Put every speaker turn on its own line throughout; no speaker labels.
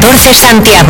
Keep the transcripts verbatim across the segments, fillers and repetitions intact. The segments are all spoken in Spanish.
catorce Santiago.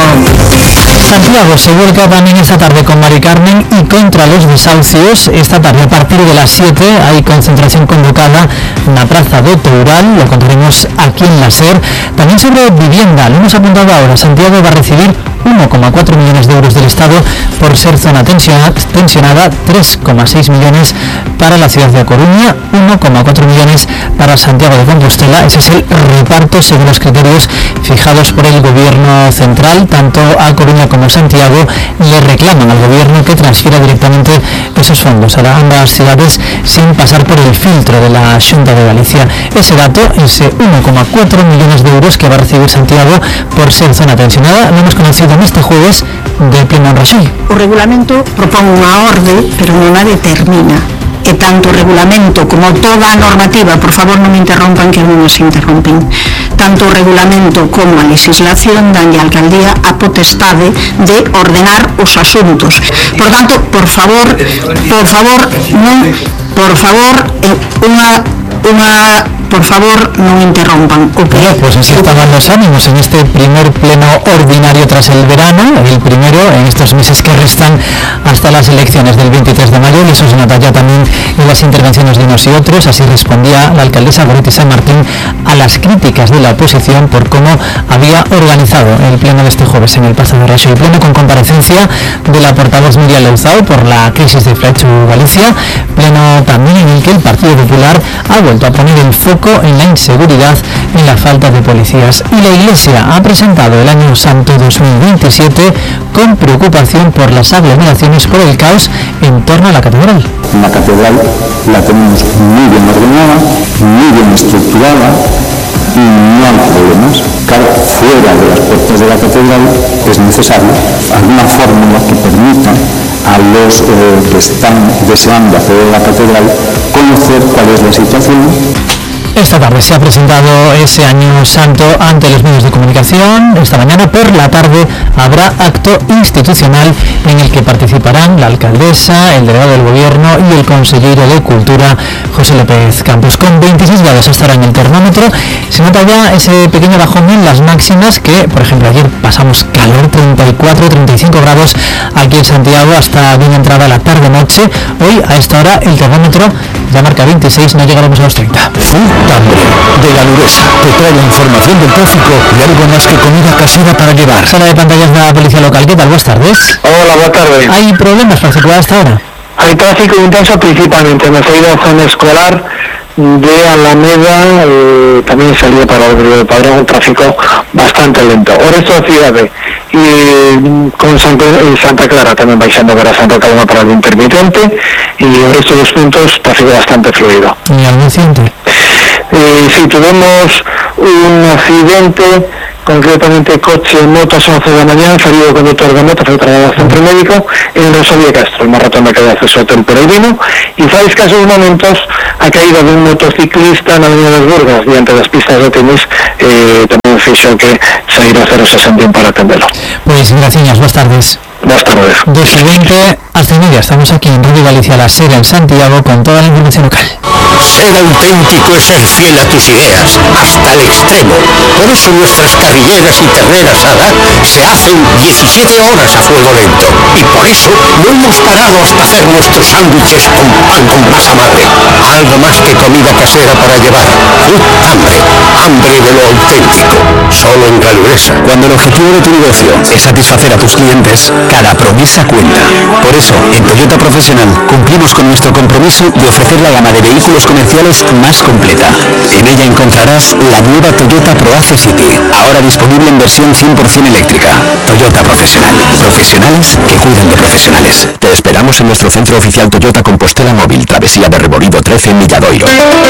Santiago se vuelca también esta tarde con Mari Carmen y contra los desahucios. Esta tarde a partir de las siete hay concentración convocada en la plaza de Toural, lo contaremos aquí en la SER. También sobre vivienda, lo hemos apuntado ahora, Santiago va a recibir uno coma cuatro millones de euros del Estado por ser zona tensionada, tres coma seis millones para la ciudad de A Coruña, uno coma cuatro millones para Santiago de Compostela. Ese es el reparto según los criterios fijados por el Gobierno central. Tanto A Coruña como Santiago le reclaman al Gobierno que transfiera directamente esos fondos a ambas ciudades sin pasar por el filtro de la Xunta de Galicia. Ese dato, ese uno coma cuatro millones de euros que va a recibir Santiago por ser zona tensionada, lo hemos conocido este jueves de pleno en Raxoi.
O regulamento propón unha orde, pero non a determina. E tanto o regulamento como toda a normativa, por favor non me interrompan que non nos interrompen, tanto o regulamento como a legislación dan a alcaldía a potestade de ordenar os asuntos. Por tanto, por favor, por favor, non, por favor, unha unha por favor non interrompan.
Okay. Bueno, pues así estaban los ánimos en este primer pleno ordinario tras el verano, el primero en estos meses que restan hasta las elecciones del veintitrés de mayo, y eso se nota ya también en las intervenciones de unos y otros. Así respondía la alcaldesa Goretti San Martín a las críticas de la oposición por cómo había organizado el pleno de este jueves en el Pazo de Raxoi, pleno con comparecencia de la portavoz Miriam Louzao por la crisis de Fletxu Galicia, pleno también en el que el Partido Popular ha vuelto a poner el foco en la inseguridad y la falta de policías. Y la Iglesia ha presentado el Año Santo dos mil veintisiete con preocupación por las aglomeraciones por el caos en torno a la catedral.
La catedral la tenemos muy bien ordenada, muy bien estructurada y no hay problemas. Claro, fuera de las puertas de la catedral es necesario alguna fórmula que permita a los eh, que están deseando acceder a la catedral conocer cuál es la situación.
Esta tarde se ha presentado ese Año Santo ante los medios de comunicación. Esta mañana por la tarde habrá acto institucional en el que participarán la alcaldesa, el delegado del Gobierno y el consejero de Cultura, José López Campos. Con veintiséis grados estará en el termómetro. Se nota ya ese pequeño bajón en las máximas que, por ejemplo, ayer pasamos calor, treinta y cuatro, treinta y cinco grados aquí en Santiago hasta bien entrada la tarde-noche. Hoy, a esta hora, el termómetro ya marca veintiséis, no llegaremos a los treinta.
Tambre, de Galuresa, te trae la información del tráfico y algo más que comida casera para llevar.
Sala de pantallas de la policía local, ¿qué tal? Buenas tardes.
Hola, buenas tardes.
¿Hay problemas para circular hasta ahora?
Hay tráfico intenso principalmente en la salida de zona escolar de Alameda, eh, también salida para el Río de Padrón, un tráfico bastante lento. O resto de ciudades y eh, con Santa, eh, Santa Clara también baixando para Santa Calma para el intermitente, y el resto de los puntos tráfico bastante fluido.
¿Y algún accidente?
Eh, sí, tuvimos un accidente, concretamente coche moto a las once de la mañana, salido conductor de moto, fue trasladado al centro médico en Rosalía Castro, el maratón de calle de acceso al Peregrino, y fue a escasos momentos a caída de un motociclista en la avenida de las Burgas, diante de las pistas de tenis, eh, también fixo que saíra a cero sesenta y uno para atenderlo.
Pues gracias, buenas tardes.
Buenas tardes.
dos y veinte, hasta y media, estamos aquí en Radio Galicia, la SER en Santiago, con toda la información local.
Ser auténtico es ser fiel a tus ideas, hasta el extremo. Por eso nuestras carrilleras y ternera asada se hacen diecisiete horas a fuego lento. Y por eso no hemos parado hasta hacer nuestros sándwiches con pan con masa madre. Algo más que comida casera para llevar. Food Hambre, hambre de lo auténtico. Solo en Galuresa. Cuando el objetivo de tu negocio es satisfacer a tus clientes, cada promesa cuenta. Por eso, en Toyota Profesional cumplimos con nuestro compromiso de ofrecer la gama de vehículos comerciales más completa. En ella encontrarás la nueva Toyota ProAce City, ahora disponible en versión cien por ciento eléctrica. Toyota Profesional. Profesionales que cuidan de profesionales. Te esperamos en nuestro centro oficial Toyota Compostela Móvil, Travesía de Reborido trece en Milladoiro.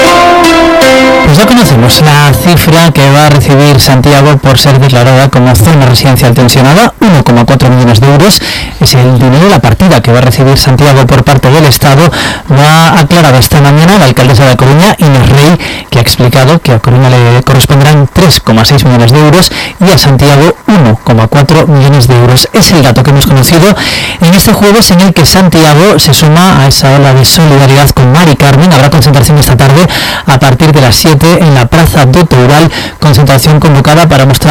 Pues ya conocemos la cifra que va a recibir Santiago por ser declarada como zona residencial tensionada, uno coma cuatro millones de euros. Es el dinero, la partida que va a recibir Santiago por parte del Estado. Lo ha aclarado esta mañana la alcaldesa de Coruña, Inés Rey, que ha explicado que a Coruña le corresponderán tres coma seis millones de euros y a Santiago uno coma cuatro millones de euros. Es el dato que hemos conocido en este jueves, en el que Santiago se suma a esa ola de solidaridad con Mari Carmen. Habrá concentración esta tarde a partir de las siete en la plaza de Toural, concentración convocada para mostrar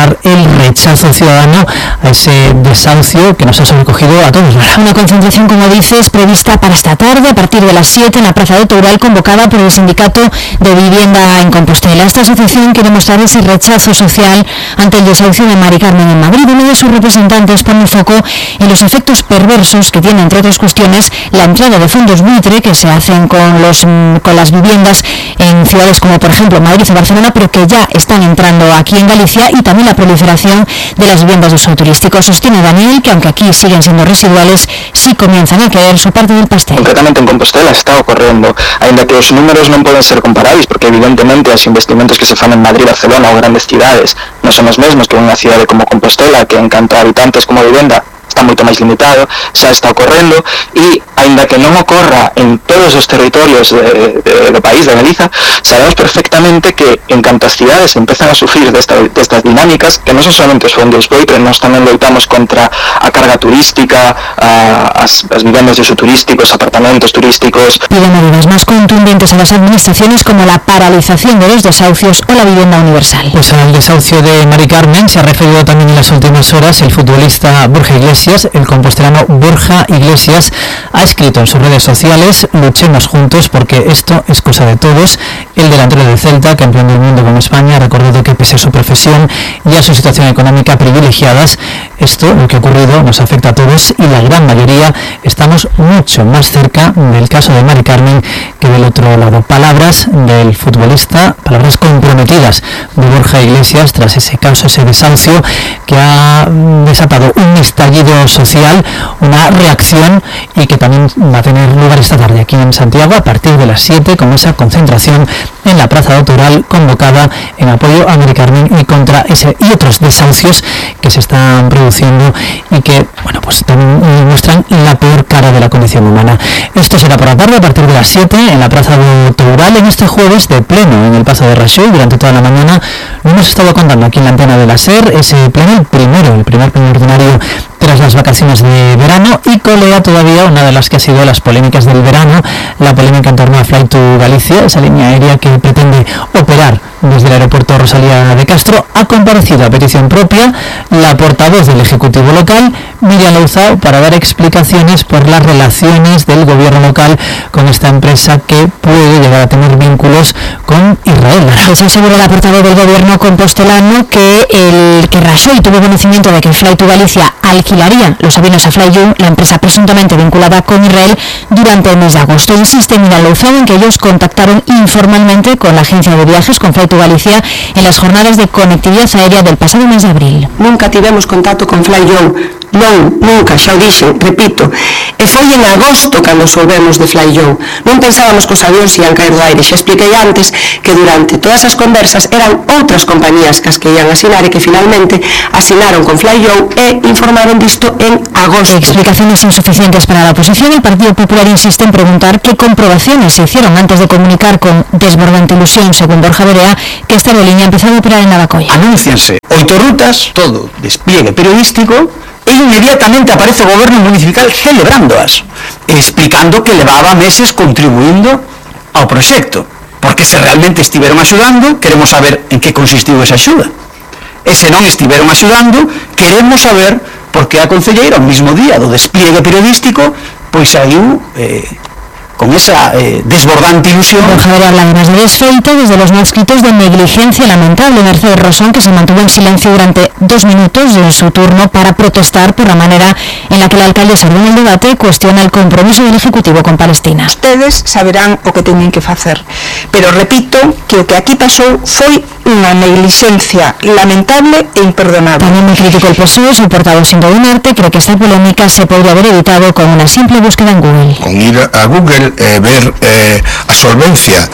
mostrar el rechazo ciudadano a ese desahucio que nos ha sobrecogido a todos.
Una concentración, como dices, prevista para esta tarde a partir de las siete en la Plaza de Toural, convocada por el Sindicato de Vivienda en Compostela. Esta asociación quiere mostrar ese rechazo social ante el desahucio de Mari Carmen en Madrid. Uno de sus representantes pone el foco en los efectos perversos que tiene, entre otras cuestiones, la entrada de fondos buitre que se hacen con, los, con las viviendas en ciudades como, por ejemplo, Madrid o Barcelona, pero que ya están entrando aquí en Galicia, y también la proliferación de las viviendas de uso turístico. Sostiene Daniel que, aunque aquí siguen siendo residuales, sí comienzan a caer su parte del pastel.
Concretamente en Compostela está ocorrendo, aínda que os números non poden ser comparáveis, porque evidentemente os investimentos que se fan en Madrid, Barcelona ou grandes cidades non son os mesmos que unha cidade como Compostela, que en canto a habitantes como vivenda está moito máis limitado, xa está ocorrendo, e aínda que non ocorra en todos os territorios de, de, do país, de Galiza, sabemos perfectamente que en canto as cidades empezan a sufrir desta, destas dinámicas, que non son solamente os fondos buitre, nós tamén loitamos contra a carga turística, a, as, as vivendas de uso turístico, os apartamentos turísticos.
Pide medidas más contundentes a las administraciones, como la paralización de los desahucios o la vivienda universal.
Pues al desahucio de Mari Carmen se ha referido también en las últimas horas el futbolista Borja Iglesias. El compostelano Borja Iglesias ha escrito en sus redes sociales: luchemos juntos porque esto es cosa de todos. El delantero del Celta, campeón del mundo con España, ha recordado que pese a su profesión y a su situación económica privilegiadas, esto, lo que ha ocurrido, nos afecta a todos, y la gran mayoría estamos mucho más cerca del caso de Mari Carmen que del otro lado. Palabras del futbolista, palabras comprometidas de Borja Iglesias tras ese caso, ese desahucio que ha desatado un estallido social, una reacción, y que también va a tener lugar esta tarde aquí en Santiago a partir de las siete, con esa concentración en la Plaza de Toural convocada en apoyo a Mari Carmen y contra ese y otros desahucios que se están produciendo y que, bueno, pues también muestran la peor cara de la condición humana. Esto será por la tarde a partir de las siete en la Plaza de Toural, en este jueves de pleno en el Pazo de Raxoi. Durante toda la mañana lo hemos estado contando aquí en la antena de la SER, ese pleno, el primero, el primer pleno ordinario tras las vacaciones de verano, y colea todavía una de las que ha sido las polémicas del verano, la polémica en torno a Fly to Galicia, esa línea aérea que pretende operar desde el aeropuerto Rosalía de Castro. Ha comparecido a petición propia la portavoz del Ejecutivo local, Miriam Louzao, para dar explicaciones por las relaciones del gobierno local con esta empresa que puede llegar a tener vínculos con Israel.
Pues asegura la portavoz del gobierno compostelano que el que Raxoi tuvo conocimiento de que Fly to Galicia alquilaría los aviones a FlyYou, la empresa presuntamente vinculada con Israel, durante el mes de agosto. Insiste Miriam Louzao en que ellos contactaron informalmente con la agencia de viajes, con Fly to Galicia, en las jornadas de conectividad aérea del pasado mes de abril.
Nunca tivemos contacto con FlyYou, non, nunca, xa o dixen, repito, e foi en agosto cando soubemos de FlyYou. Non pensábamos que os avións ian caer do aire. Xa expliquei antes que durante todas as conversas eran outras compañías que as que ian asinar e que finalmente asinaron con FlyYou e informaron disto en agosto.
Explicaciones insuficientes para la oposición. El Partido Popular insiste en preguntar qué comprobaciones se hicieron antes de comunicar con desbordante ilusión, según Borja Berea, que esta aerolínea empezaba a operar en Navacolla.
Anúncianse oito rutas, todo despliegue periodístico, e inmediatamente aparece o goberno municipal celebrándoas, explicando que levaba meses contribuindo ao proxecto, porque se realmente estiveron axudando, queremos saber en que consistiu esa axuda. E se non estiveron axudando, queremos saber por que a concelleira, o mismo día do despliegue periodístico, pois saiu eh, con esa eh, desbordante ilusión.
Borja Berea habla además de desfeito desde los manuscritos de negligencia lamentable. Mercedes Rosón, que se mantuvo en silencio durante dos minutos en su turno para protestar por la manera en la que el alcalde salió en el debate, cuestiona el compromiso del Ejecutivo con Palestina.
Ustedes saberán o que teñen que facer, pero repito que o que aquí pasou foi unha negligencia lamentable e imperdonable.
También muy crítico el P S O E, su portavoz Sindo Dinarte cree que esta polémica se podría haber evitado con una simple búsqueda en Google.
Con ir a Google, eh, ver eh, a solvencia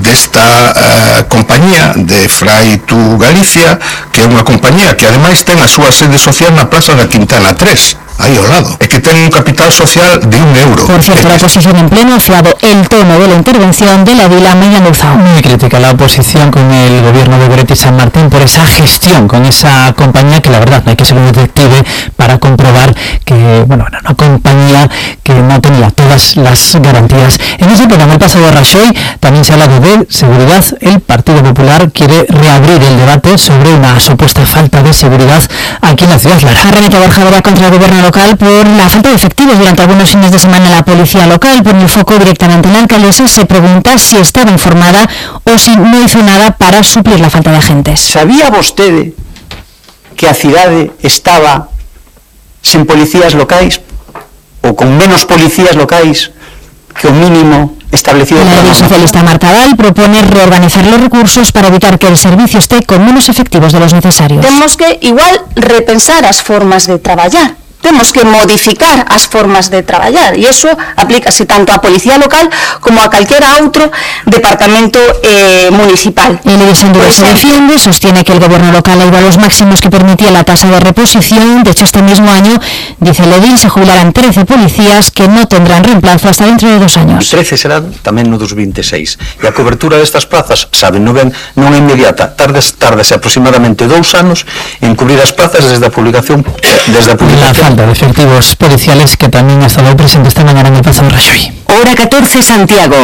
desta eh, compañía de Fly to Galicia, que é unha compañía que ademais ten a súa sede social na Plaza da Quintana tres, aí ao lado, e que ten un capital social de un euro.
Por cierto, la oposición en pleno ha fiado el tono de la intervención de la Vila Miriam Louzao.
Muy crítica la oposición con el gobierno de Goretti San Martín por esa gestión con esa compañía, que la verdad no hay que ser un detective para comprobar que, bueno, era una compañía que no tenía todas las garantías. En ese programa, el pasado de Raxoi, también se ha hablado de seguridad. El Partido Popular quiere reabrir el debate sobre una supuesta falta de seguridad seguridad aquí en la ciudad.
Ha remitido Borja Vera contra el gobierno local por la falta de efectivos durante algunos fines de semana en la policía local. Pone el foco directamente en la alcaldesa. Se pregunta si estaba informada o si no hizo nada para suplir la falta de agentes.
Sabía vostede que a cidade estaba sen policías locais ou con menos policías locais que o mínimo establecido?
La ley socialista Marta Val propone reorganizar los recursos para evitar que el servicio esté con menos efectivos de los necesarios.
Temos que igual repensar as formas de traballar. Temos que modificar as formas de traballar e iso aplícase tanto á policía local como a calquera outro departamento eh, municipal.
El Edison Duro se defiende, sostiene que el gobierno local ha ido a los máximos que permitía la tasa de reposición. De hecho, este mismo año, dice el edil, se jubilarán trece policías que no tendrán reemplazo hasta dentro de dos años.
trece serán tamén no dos veintiséis. E a cobertura destas plazas, saben, non ben, non é inmediata. Tardes, tardese aproximadamente dous anos en cubrir as plazas desde a publicación desde a publicación.
De efectivos policiales que también ha estado presente esta mañana en el Pazo de Rajoy.
Hora catorce, Santiago.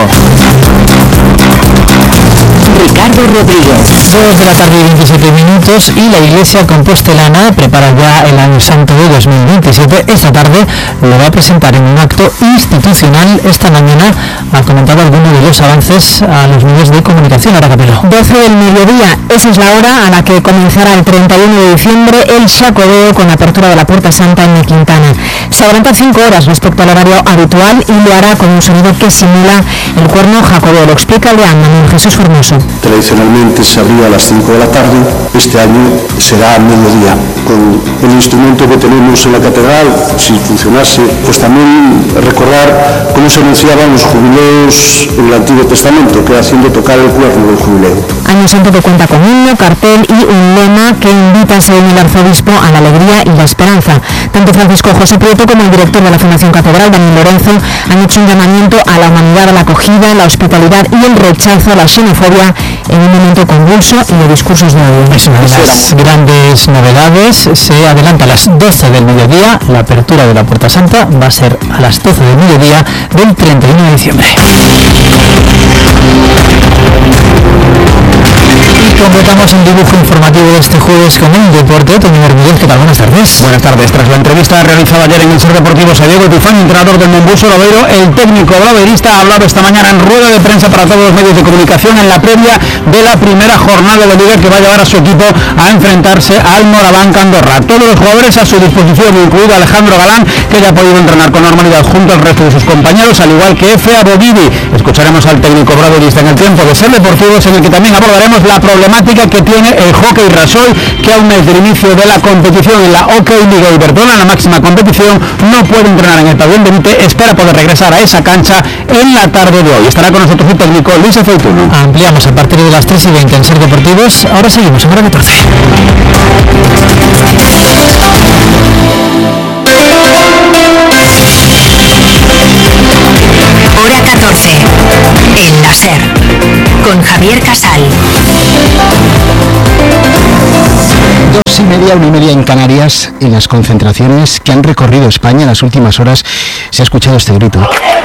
Ricardo Rodríguez.
dos de la tarde y veintisiete minutos y la Iglesia compostelana prepara ya el Año Santo de dos mil veintisiete. Esta tarde lo va a presentar en un acto institucional. Esta mañana ha comentado algunos de los avances a los medios de comunicación. Ahora Capelo.
doce del mediodía, esa es la hora a la que comenzará el treinta y uno de diciembre el Xacobeo con la apertura de la Puerta Santa en Quintana. Se adelanta cinco horas respecto al horario habitual y lo hará con un sonido que simula el cuerno jacobeo. Lo explica Leán Manuel Jesús Formoso.
Tradicionalmente se abría a las cinco de la tarde, este año será a mediodía. Con el instrumento que tenemos en la catedral, si funcionase, pues también recordar cómo se anunciaban los jubileos en el Antiguo Testamento, que era haciendo tocar el cuerno del jubileo.
Año Santo que cuenta con himno, cartel y un lema que invita, según el arzobispo, a la alegría y la esperanza. Tanto Francisco José Prieto como el director de la Fundación Catedral, Daniel Lorenzo, han hecho un llamamiento a la humanidad, a la acogida, la hospitalidad y el rechazo a la xenofobia en un momento convulso y de discursos de odio.
Es una de las grandes novedades. Se adelanta a las doce del mediodía. La apertura de la Puerta Santa va a ser a las doce del mediodía del treinta y uno de diciembre. Y completamos un dibujo informativo de este jueves con el deporte. Tony Bermúdez, ¿qué tal? Buenas tardes.
Buenas tardes. Tras la entrevista realizada ayer en el Ser Deportivo Diego Tufán, entrenador del Monbuso Lobeiro, el técnico braverista ha hablado esta mañana en rueda de prensa para todos los medios de comunicación en la previa de la primera jornada de Liga que va a llevar a su equipo a enfrentarse al Moraván Andorra. Todos los jugadores a su disposición, incluido Alejandro Galán, que ya ha podido entrenar con normalidad junto al resto de sus compañeros, al igual que Efe Abogidi. Escucharemos al técnico braverista en el tiempo de Ser Deportivos, en el que también abordaremos la problemática que tiene el Hockey Rasoy, que a un mes del inicio de la competición en la OK Liga Iberdrola, en la máxima competición, no puede entrenar en el pabellón de Vite. Espera poder regresar a esa cancha en la tarde de hoy. Estará con nosotros el técnico Luis Aceituno.
Ampliamos a partir de las tres y veinte en Ser Deportivos. Ahora seguimos en hora catorce.
Hora catorce, en la Ser, con Javier Casal.
Dos y media, una y media en Canarias. En las concentraciones que han recorrido España en las últimas horas se ha escuchado este grito.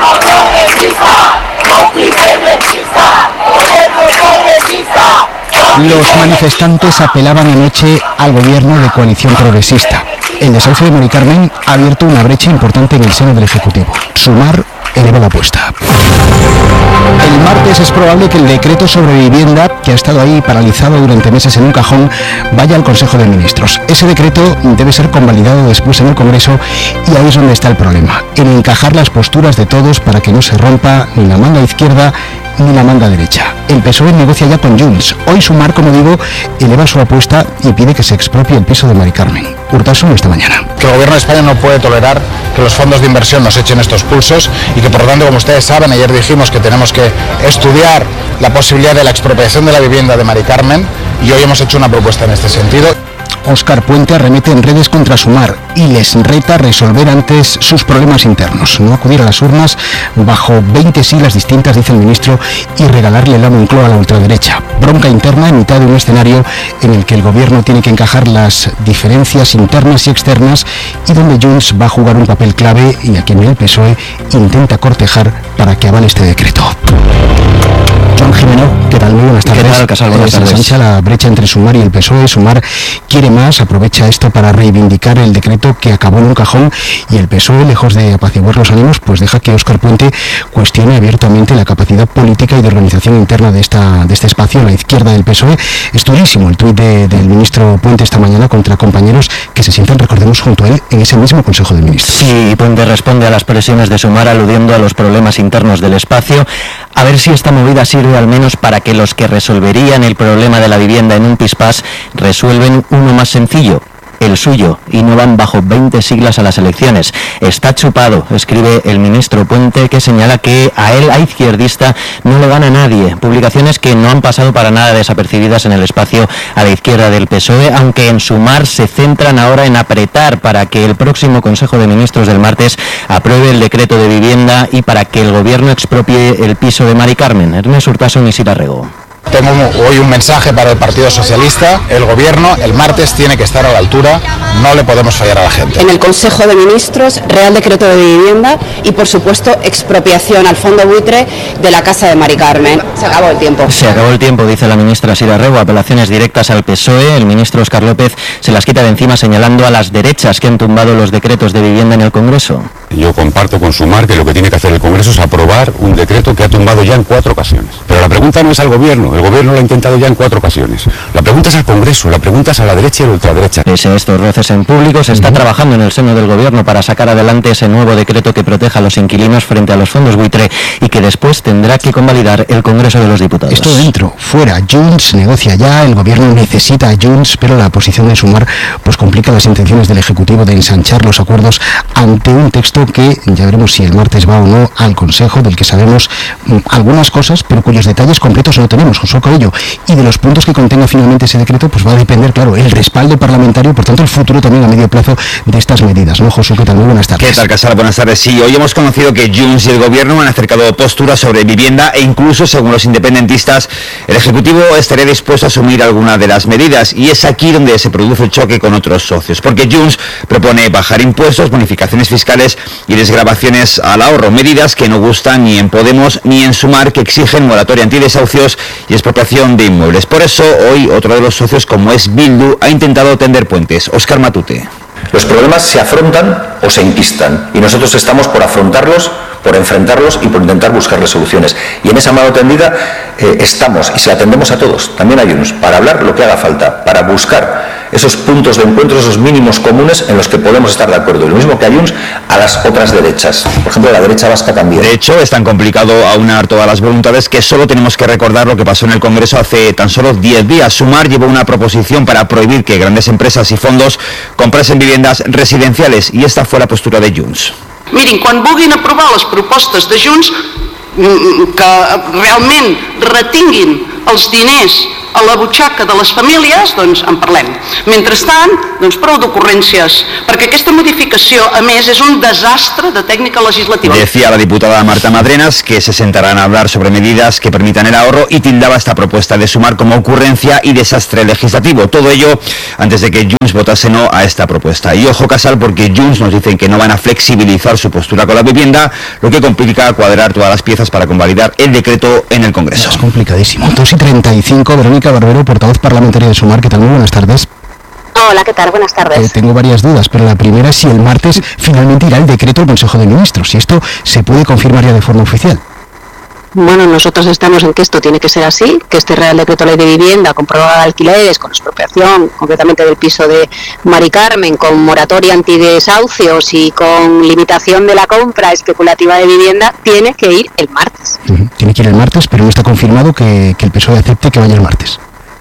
Los manifestantes apelaban anoche al gobierno de coalición progresista. El desahucio de Mari Carmen ha abierto una brecha importante en el seno del Ejecutivo. Sumar eleva la apuesta. El martes es probable que el decreto sobre vivienda, que ha estado ahí paralizado durante meses en un cajón, vaya al Consejo de Ministros. Ese decreto debe ser convalidado después en el Congreso y ahí es donde está el problema, en encajar las posturas de todos para que no se rompa ni la manga izquierda ni la manga derecha. El P S O E negocia ya con Junts. Hoy Sumar, como digo, eleva su apuesta y pide que se expropie el piso de Mari Carmen. Urtasun esta mañana.
Que el gobierno de España no puede tolerar que los fondos de inversión nos echen estos pulsos y que, por lo tanto, como ustedes saben, ayer dijimos que tenemos que estudiar la posibilidad de la expropiación de la vivienda de Mari Carmen y hoy hemos hecho una propuesta en este sentido.
Óscar Puente arremete en redes contra Sumar y les reta a resolver antes sus problemas internos, no acudir a las urnas bajo veinte siglas distintas, dice el ministro, y regalarle la Moncloa a la ultraderecha. Bronca interna en mitad de un escenario en el que el gobierno tiene que encajar las diferencias internas y externas y donde Junts va a jugar un papel clave y a quien el P S O E intenta cortejar para que avale este decreto. Joan Jimeno, ¿qué tal? Muy buenas tardes.
¿Qué tal, Casal? Buenas
eh,
tardes.
Se ensancha la brecha entre Sumar y el P S O E. Sumar quiere más, aprovecha esto para reivindicar el decreto que acabó en un cajón, y el P S O E, lejos de apaciguar los ánimos, pues deja que Óscar Puente cuestione abiertamente la capacidad política y de organización interna de esta de este espacio, la izquierda del P S O E. Es durísimo el tuit de, del ministro Puente esta mañana contra compañeros que se sientan, recordemos, junto a él en ese mismo Consejo de Ministros.
Sí, Puente responde a las presiones de Sumar aludiendo a los problemas internos del espacio. A ver si esta movida sirve al menos para que los que resolverían el problema de la vivienda en un pispás resuelven uno más sencillo, el suyo, y no van bajo veinte siglas a las elecciones. Está chupado, escribe el ministro Puente, que señala que a él, a izquierdista, no le gana nadie. Publicaciones que no han pasado para nada desapercibidas en el espacio a la izquierda del P S O E, aunque en Sumar se centran ahora en apretar para que el próximo Consejo de Ministros del martes apruebe el decreto de vivienda y para que el gobierno expropie el piso de Mari Carmen. Ernest Urtasun y Sira Rego.
Tengo hoy un mensaje para el Partido Socialista. El Gobierno el martes tiene que estar a la altura, no le podemos fallar a la gente.
En el Consejo de Ministros, Real Decreto de Vivienda y, por supuesto, expropiación al fondo buitre de la casa de Mari Carmen. Se acabó el tiempo.
Se acabó el tiempo, dice la ministra Sira Rego. Apelaciones directas al P S O E. El ministro Óscar López se las quita de encima señalando a las derechas que han tumbado los decretos de vivienda en el Congreso.
Yo comparto con Sumar que lo que tiene que hacer el Congreso es aprobar un decreto que ha tumbado ya en cuatro ocasiones. Pero la pregunta no es al Gobierno. El Gobierno lo ha intentado ya en cuatro ocasiones. La pregunta es al Congreso, la pregunta es a la derecha y a la ultraderecha.
Pese a estos roces en público, se está uh-huh. trabajando en el seno del Gobierno para sacar adelante ese nuevo decreto que proteja a los inquilinos frente a los fondos buitre y que después tendrá que convalidar el Congreso de los Diputados.
Esto dentro, fuera. Junts negocia ya, el Gobierno necesita a Junts, pero la posición de Sumar pues complica las intenciones del Ejecutivo de ensanchar los acuerdos ante un texto que ya veremos si el martes va o no al Consejo, del que sabemos mm, algunas cosas, pero cuyos detalles completos no tenemos. Josué Coello, y de los puntos que contenga finalmente ese decreto, pues va a depender, claro, el respaldo parlamentario, por tanto el futuro también a medio plazo de estas medidas, ¿no, Josué? ¿Qué tal? Muy buenas tardes.
¿Qué tal, Casal? Buenas tardes. Sí, hoy hemos conocido que Junts y el Gobierno han acercado posturas sobre vivienda e incluso, según los independentistas, el Ejecutivo estaría dispuesto a asumir alguna de las medidas, y es aquí donde se produce el choque con otros socios, porque Junts propone bajar impuestos, bonificaciones fiscales y desgravaciones al ahorro, medidas que no gustan ni en Podemos ni en Sumar, que exigen moratoria antidesahucios y expropiación de inmuebles. Por eso, hoy otro de los socios, como es Bildu, ha intentado tender puentes. Óscar Matute.
Los problemas se afrontan o se enquistan, y nosotros estamos por afrontarlos, por enfrentarlos y por intentar buscar soluciones. Y en esa mano tendida eh, estamos, y se la tendemos a todos, también a Junts, para hablar lo que haga falta, para buscar esos puntos de encuentro, esos mínimos comunes en los que podemos estar de acuerdo. Y lo mismo que a Junts, a las otras derechas. Por ejemplo, la derecha vasca también.
De hecho, es tan complicado aunar todas las voluntades que solo tenemos que recordar lo que pasó en el Congreso hace tan solo diez días. Sumar llevó una proposición para prohibir que grandes empresas y fondos comprasen viviendas residenciales, y esta fue la postura de Junts.
Mirin, quan vulguin aprovar les propostes de Junts, que realment retinguin els diners a la butxaca de les famílies, doncs en parlem. Mentrestant, doncs prou d'ocurrències, perquè aquesta modificació, a més, és un desastre de tècnica legislativa.
Decía la diputada Marta Madrenas que se sentarán a hablar sobre medidas que permitan el ahorro, y tildaba esta propuesta de Sumar como ocurrencia y desastre legislativo. Todo ello antes de que Junts votase no a esta propuesta. Y ojo, Casal, porque Junts nos dicen que no van a flexibilizar su postura con la vivienda, lo que complica cuadrar todas las piezas para convalidar el decreto en el Congreso.
Es complicadísimo. dos y treinta y cinco, Verónica Barbero, portavoz parlamentaria de Sumar. ¿Qué tal? Muy buenas tardes.
Hola, ¿qué tal? Buenas tardes.
Eh, tengo varias dudas, pero la primera es si el martes finalmente irá el decreto al Consejo de Ministros, si esto se puede confirmar ya de forma oficial.
Bueno, nosotros estamos en que esto tiene que ser así, que este Real Decreto Ley de Vivienda, con prórroga de alquileres, con expropiación, concretamente del piso de Mari Carmen, con moratoria antidesahucios y con limitación de la compra especulativa de vivienda, tiene que ir el martes.
Uh-huh. Tiene que ir el martes, pero no está confirmado que, que el P S O E acepte que vaya el martes.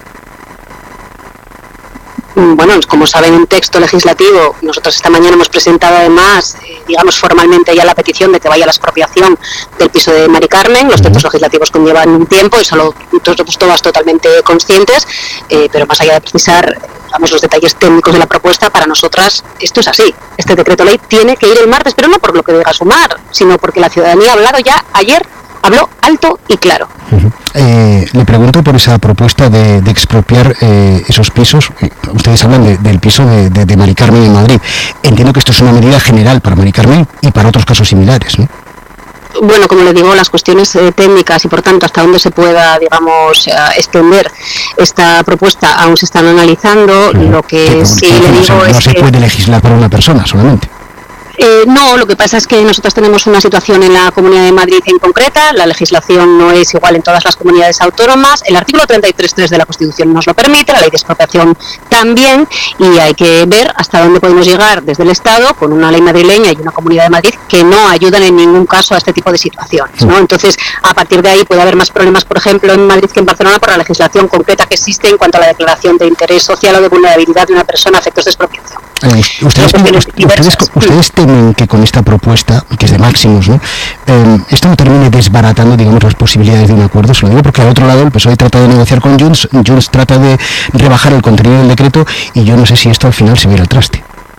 Bueno, como saben, un texto legislativo, nosotros esta mañana hemos presentado además, eh, digamos formalmente ya la petición de que vaya la expropiación del piso de Mari Carmen. Los textos legislativos conllevan un tiempo y solo somos todas totalmente conscientes, eh, pero más allá de precisar, digamos, los detalles técnicos de la propuesta, para nosotras esto es así. Este decreto ley tiene que ir el martes, pero no por lo que diga Sumar, sino porque la ciudadanía ha hablado ya ayer, habló alto y claro.
Uh-huh. Eh, le pregunto por esa propuesta de, de expropiar eh, esos pisos. Ustedes hablan de, del piso de, de, de Mari Carmen en Madrid. Entiendo que esto es una medida general para Mari Carmen y para otros casos similares, ¿no?
Bueno, como le digo, las cuestiones eh, técnicas y por tanto hasta dónde se pueda, digamos, eh, extender esta propuesta aún se están analizando. Uh-huh. Lo que sí, sí le digo
no
es
no se
que
puede legislar por una persona solamente.
Eh, no, lo que pasa es que nosotros tenemos una situación en la Comunidad de Madrid en concreta, la legislación no es igual en todas las comunidades autónomas, el artículo treinta y tres punto tres de la Constitución nos lo permite, la ley de expropiación también, y hay que ver hasta dónde podemos llegar desde el Estado con una ley madrileña y una Comunidad de Madrid que no ayudan en ningún caso a este tipo de situaciones, ¿no? Entonces, a partir de ahí puede haber más problemas, por ejemplo, en Madrid que en Barcelona por la legislación concreta que existe en cuanto a la declaración de interés social o de vulnerabilidad de una persona a efectos de expropiación.
Eh, ustedes, ustedes, ustedes temen que con esta propuesta, que es de máximos, ¿no? Eh, esto no termine desbaratando, digamos, las posibilidades de un acuerdo. Se lo digo porque al otro lado el P S O E trata de negociar con Junts, Junts trata de rebajar el contenido del decreto y yo no sé si esto al final se va a ir al traste.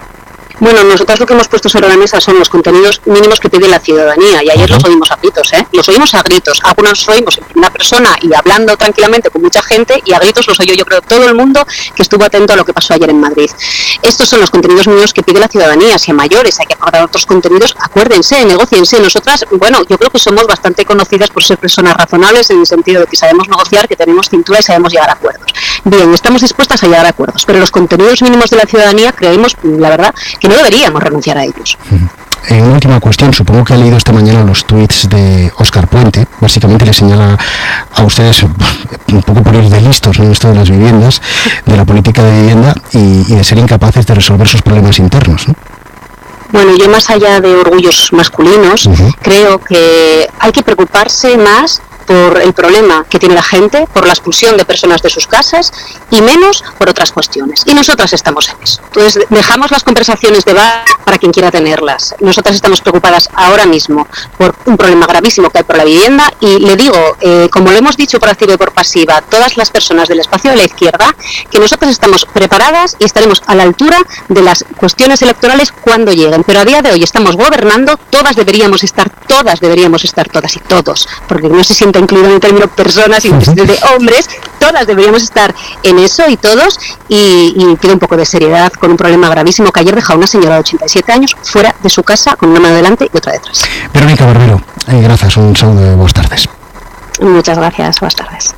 Bueno, nosotros lo que hemos puesto sobre la mesa son los contenidos mínimos que pide la ciudadanía y ayer uh-huh. los oímos a gritos, ¿eh? Los oímos a gritos, algunos los oímos en primera persona y hablando tranquilamente con mucha gente y a gritos los oyó yo creo todo el mundo que estuvo atento a lo que pasó ayer en Madrid. Estos son los contenidos mínimos que pide la ciudadanía, si a mayores hay que acordar otros contenidos, acuérdense, negóciense. Nosotras, bueno, yo creo que somos bastante conocidas por ser personas razonables en el sentido de que sabemos negociar, que tenemos cintura y sabemos llegar a acuerdos. Bien, estamos dispuestas a llegar a acuerdos, pero los contenidos mínimos de la ciudadanía creemos, la verdad, que no deberíamos renunciar a ellos.
En una última cuestión, supongo que ha leído esta mañana los tuits de Óscar Puente. Básicamente le señala a ustedes un poco por ir de listos en esto de las viviendas, de la política de vivienda y, y de ser incapaces de resolver sus problemas internos, ¿no?
Bueno, yo más allá de orgullos masculinos, uh-huh. creo que hay que preocuparse más por el problema que tiene la gente, por la expulsión de personas de sus casas y menos por otras cuestiones. Y nosotras estamos en eso. Entonces, dejamos las conversaciones de bar para quien quiera tenerlas. Nosotras estamos preocupadas ahora mismo por un problema gravísimo que hay por la vivienda y le digo, eh, como lo hemos dicho por activa y por pasiva, todas las personas del espacio de la izquierda, que nosotras estamos preparadas y estaremos a la altura de las cuestiones electorales cuando lleguen. Pero a día de hoy estamos gobernando, todas deberíamos estar, todas deberíamos estar, todas y todos, porque no se siente incluido en el término personas y de hombres, todas deberíamos estar en eso y todos, y, y pido un poco de seriedad con un problema gravísimo que ayer deja a una señora de ochenta y siete años fuera de su casa con una mano delante y otra detrás.
Verónica Barbero, eh, gracias, un saludo de buenas tardes.
Muchas gracias, buenas tardes.